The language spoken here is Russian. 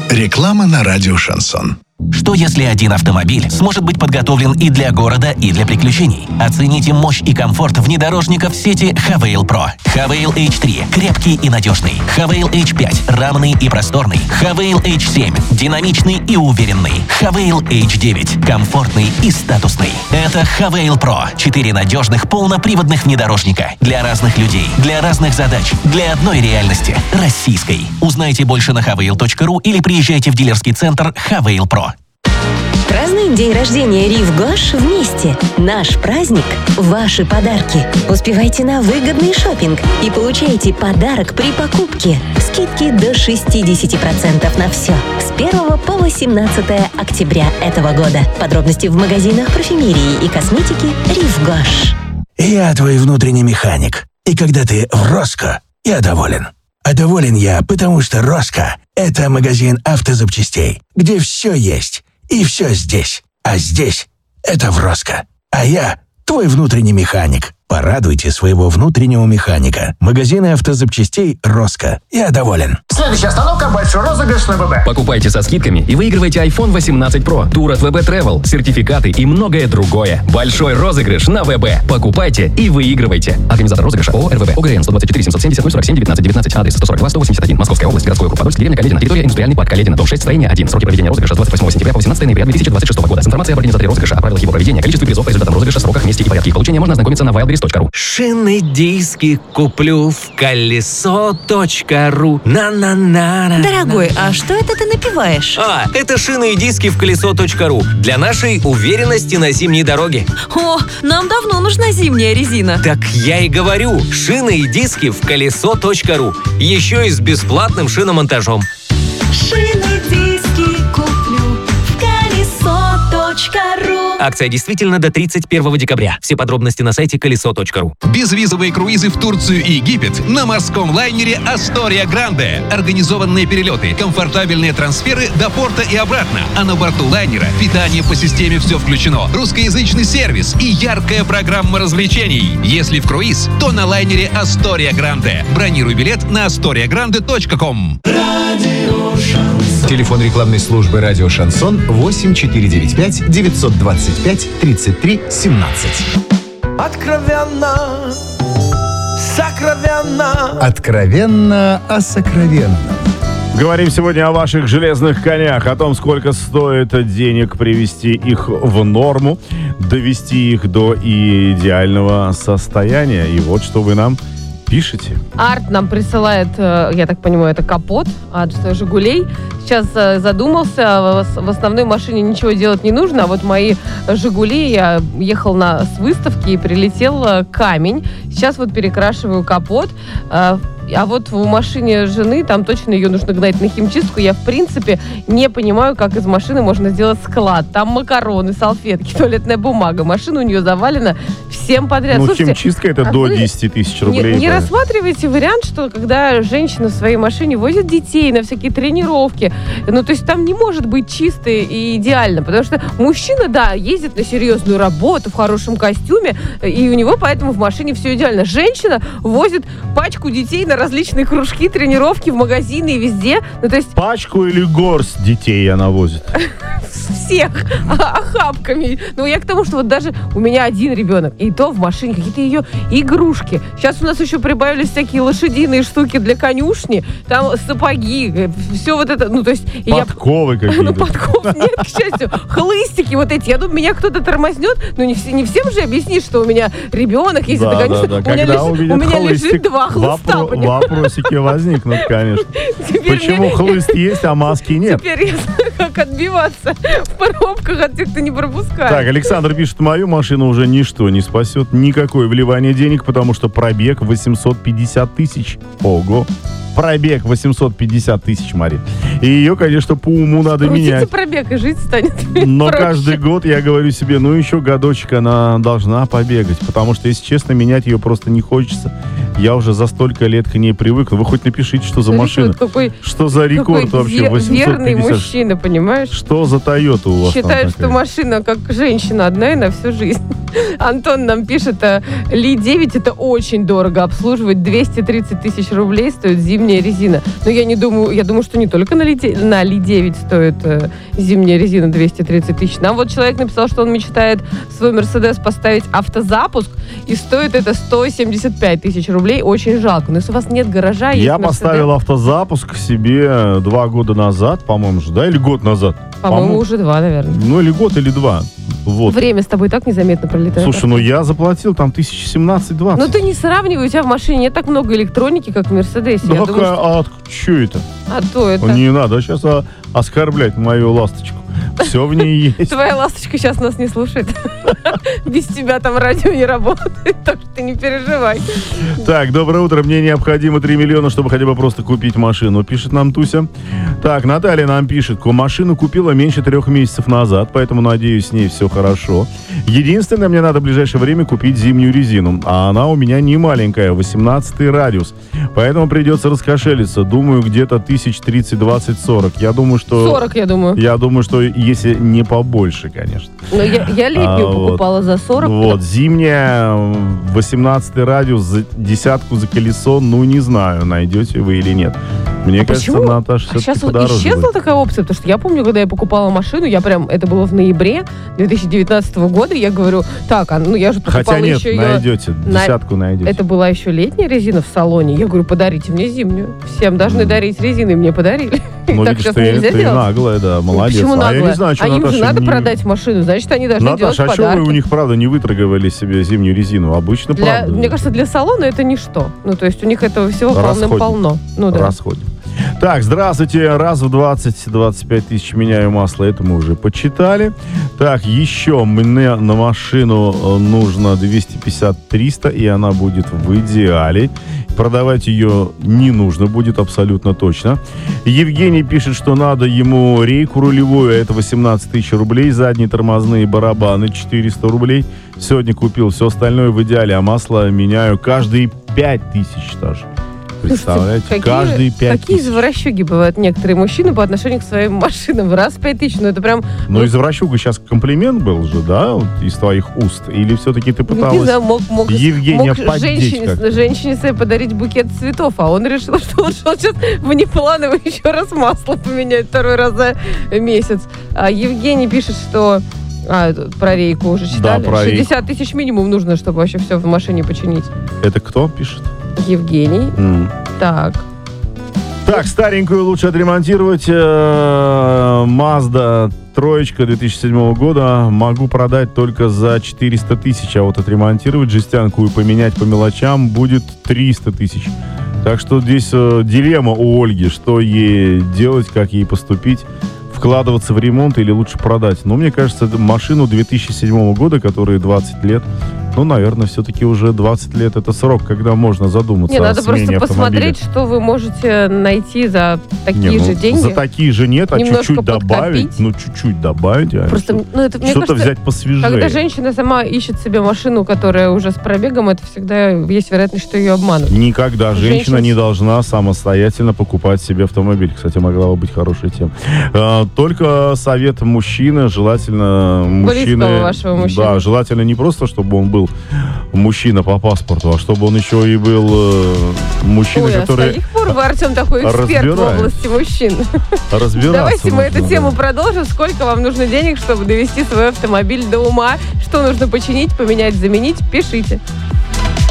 Реклама на радио «Шансон». Что если один автомобиль сможет быть подготовлен и для города, и для приключений? Оцените мощь и комфорт внедорожников сети Havail Pro. Havail H3 – крепкий и надежный. Havail H5 – равный и просторный. Havail H7 – динамичный и уверенный. Havail H9 – комфортный и статусный. Это Havail Pro – 4 надежных полноприводных внедорожника. Для разных людей, для разных задач, для одной реальности – российской. Узнайте больше на havail.ru или приезжайте в дилерский центр Havail Pro. Празднуем день рождения Рив Гош вместе. Наш праздник – ваши подарки. Успевайте на выгодный шопинг и получайте подарок при покупке. Скидки до 60% на все. С 1 по 18 октября этого года. Подробности в магазинах парфюмерии и косметики Рив Гош. Я твой внутренний механик. И когда ты в Роско, я доволен. А доволен я, потому что Роско – это магазин автозапчастей, где все есть. И все здесь. А здесь — это в Роско. А я — твой внутренний механик. Порадуйте своего внутреннего механика. Магазины автозапчастей «Роско». Я доволен. Следующая остановка – большой розыгрыш на ВБ. Покупайте со скидками и выигрывайте iPhone 18 Pro, тур от ВБ Travel, сертификаты и многое другое. Большой розыгрыш на ВБ. Покупайте и выигрывайте. Организатор розыгрыша ООО РВБ. ОГРН 124 770 047 19 19. Адрес 142 181. Московская область. Городской округ Подольск. Деревня Каледина. Территория индустриальный парк Каледина. Дом 6. Строение 1. Сроки проведения розыгрыша с 28 сентября по 18 ноября 2026 года. С информацией об организаторе розыгрыша, о правилах его проведения, количестве призов по результатам розыгрыша, сроках, месте и порядке их получения можно ознакомиться на wildberries.ru. Шинные диски куплю в колесо.ру. На-на-на-на. Дорогой, а что это ты напиваешь? Это шины и диски в колесо.ру. Для нашей уверенности на зимней дороге. О, нам давно нужна зимняя резина. Так я и говорю. Шины и диски в колесо.ру. Еще и с бесплатным шиномонтажом. Шины, диски куплю в колесо.ру. Акция действительно до 31 декабря. Все подробности на сайте колесо.ру. Безвизовые круизы в Турцию и Египет на морском лайнере «Астория Гранде». Организованные перелеты, комфортабельные трансферы до порта и обратно. А на борту лайнера питание по системе «Все включено», русскоязычный сервис и яркая программа развлечений. Если в круиз, то на лайнере «Астория Гранде». Бронируй билет на astoriagrande.com. Телефон рекламной службы «Радио Шансон» 8495 925 33 17. Откровенно, сокровенно. Откровенно о сокровенном. Говорим сегодня о ваших железных конях, о том, сколько стоит денег привести их в норму, довести их до идеального состояния. И вот что вы нам пишите. Арт нам присылает, я так понимаю, это капот от «Жигулей». Сейчас задумался, в основной машине ничего делать не нужно, а вот мои «Жигули», я ехал с выставки и прилетел камень. Сейчас вот перекрашиваю капот. А вот в машине жены, там точно ее нужно гнать на химчистку. Я, в принципе, не понимаю, как из машины можно сделать склад. Там макароны, салфетки, туалетная бумага. Машина у нее завалена всем подряд. Ну, слушайте, химчистка это до 10 тысяч рублей. Не рассматривайте вариант, что когда женщина в своей машине возит детей на всякие тренировки, ну, то есть там не может быть чисто и идеально, потому что мужчина, да, ездит на серьезную работу в хорошем костюме, и у него поэтому в машине все идеально. Женщина возит пачку детей на различные кружки, тренировки, в магазины и везде. Ну, то есть... Пачку или горсть детей она возит? Всех охапками. Ну, я к тому, что вот даже у меня один ребенок, и то в машине какие-то ее игрушки. Сейчас у нас еще прибавились всякие лошадиные штуки для конюшни, там сапоги, все вот это, ну, то есть... Подковы какие-то. Ну, подков нет, к счастью. Хлыстики вот эти. Я думаю, меня кто-то тормознет, но не всем же объяснишь, что у меня ребенок ездит на конюшню. У меня лежит 2 хлыста. Вопросики возникнут, конечно. Почему хлыст есть, а маски нет? Теперь я знаю, как отбиваться в пробках от тех, кто не пропускает. Так, Александр пишет, мою машину уже ничто не спасет, никакое вливание денег, потому что пробег 850 тысяч. Ого! Пробег 850 тысяч, Марин. И ее, конечно, по уму надо менять. Пробег, и жить станет Но проще. каждый год я говорю себе, ну еще годочек она должна побегать, потому что, если честно, менять ее просто не хочется. Я уже за столько лет к ней привык. Вы хоть напишите, что за машина. Что за рекорд вообще? 850. Верный мужчина, понимаешь? Что за Тойота у вас? Считает, что машина как женщина одна и на всю жизнь. Антон нам пишет, Ли 9 это очень дорого обслуживать. 230 тысяч рублей стоит зимняя зимняя резина. Но я думаю, что не только на Ли-9 стоит зимняя резина 230 тысяч. Нам вот человек написал, что он мечтает в свой Мерседес поставить автозапуск, и стоит это 175 тысяч рублей. Очень жалко. Но если у вас нет гаража, есть Я Мерседес. поставил автозапуск себе 2 года назад, по-моему же, да? Или год назад? По-моему, уже 2, наверное. Ну, или год, или 2. Вот. Время с тобой так незаметно пролетает. Слушай, ну я заплатил там 1017-20. Ну ты не сравнивай, у тебя в машине нет так много электроники, как в Мерседесе. Ну Я какая, думаю, что это? А то это... Не надо сейчас оскорблять мою ласточку. Все в ней есть. Твоя ласточка сейчас нас не слушает. Без тебя там радио не работает, так что ты не переживай. Так, доброе утро. Мне необходимо 3 миллиона, чтобы хотя бы просто купить машину, пишет нам Туся. Так, Наталья нам пишет. Машину купила меньше 3 месяцев назад, поэтому, надеюсь, с ней все хорошо. Единственное, мне надо в ближайшее время купить зимнюю резину, а она у меня не маленькая, 18-й радиус. Поэтому придется раскошелиться. Думаю, где-то 1030-20-40. Я думаю, что... 40, я думаю. Я думаю, что если не побольше, конечно. Но я летнюю покупала за 40. Вот, зимняя, 18-й радиус, за десятку за колесо, ну, не знаю, найдете вы или нет. Мне кажется, почему? Наташа, все-таки Сейчас подороже исчезла будет. такая опция, потому что я помню, когда я покупала машину, это было в ноябре 2019 года, я говорю, так, я же покупала Хотя нет, еще найдете, десятку найдете. Это была еще летняя резина в салоне. Я говорю, подарите мне зимнюю. Всем должны дарить резины, и мне подарили. Ну, Так видишь, сейчас нельзя ты делать. наглая, да, молодец. Почему А я наглая? не знаю, что им Наташа же надо не- продать машину, значит, они должны делать Наташа, а что подарки. вы у них, правда, не выторговали себе зимнюю резину? Обычно, правда. Мне кажется, для салона это ничто. Ну, то есть у них этого всего Расходник. полным-полно. Ну, да. Расходим. Так, здравствуйте. Раз в 20-25 тысяч меняю масло. Это мы уже почитали. Так, еще мне на машину нужно 250-300, и она будет в идеале. Продавать ее не нужно будет абсолютно точно. Евгений пишет, что надо ему рейку рулевую. Это 18 тысяч рублей. Задние тормозные барабаны 400 рублей. Сегодня купил все остальное в идеале. А масло меняю каждые 5 тысяч даже. Представляете? Слушайте, каждые 5 какие тысяч. извращуги бывают некоторые мужчины по отношению к своим машинам. Раз 5 тысяч, ну это прям... Но извращуга сейчас комплимент был же, да, вот из твоих уст? Или все-таки ты Не пыталась знаю, мог Евгения поддеть как-то? женщине себе подарить букет цветов, а он решил, что лучше он сейчас внепланово еще раз масло поменяет 2 раз за месяц. А Евгений пишет, что... про рейку уже читали. Да, про 60 тысяч минимум нужно, чтобы вообще все в машине починить. Это кто пишет? Евгений. Так. Так, старенькую лучше отремонтировать. Mazda 3 2007 года могу продать только за 400 тысяч, а вот отремонтировать жестянку и поменять по мелочам будет 300 тысяч. Так что здесь дилемма у Ольги, что ей делать, как ей поступить. Вкладываться в ремонт или лучше продать. Но мне кажется, машину 2007 года, которой 20 лет, ну, наверное, все-таки уже 20 лет это срок, когда можно задуматься Не, о надо смене просто автомобиля. посмотреть, что вы можете найти за такие же деньги. За такие же нет, а Немножко чуть-чуть добавить. подкопить. Ну, чуть-чуть добавить. Просто, это, мне что-то кажется, взять посвежее. Когда женщина сама ищет себе машину, которая уже с пробегом, это всегда есть вероятность, что ее обманут. Никогда женщина Женщин- не должна самостоятельно покупать себе автомобиль. Кстати, могла бы быть хорошая тема. Только совет мужчины, желательно мужчины... Близкого вашего мужчины. Да, желательно не просто, чтобы он был мужчина по паспорту, а чтобы он еще и был мужчина, Ой, который а с каких пор вы, Артем, такой эксперт в разбирается. области мужчин? разбирается. Давайте мы нужно, эту да. тему продолжим. Сколько вам нужно денег, чтобы довести свой автомобиль до ума? Что нужно починить, поменять, заменить? Пишите.